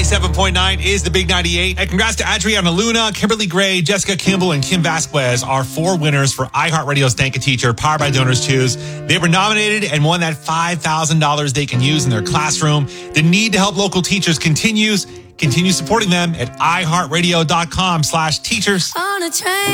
97.9 is the Big 98. And congrats to Adriana Luna, Kimberly Gray, Jessica Kimball, and Kim Vasquez, our 4 winners for iHeartRadio's Thank a Teacher, powered by Donors Choose. They were nominated and won that $5,000 they can use in their classroom. The need to help local teachers continues. Continue supporting them at iHeartRadio.com/teachers. On a train.